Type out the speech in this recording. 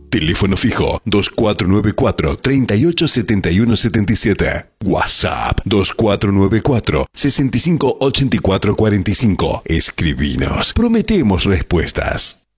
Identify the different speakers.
Speaker 1: Teléfono fijo 2494-387177. WhatsApp 2494-658445. Escribinos. Prometemos respuestas.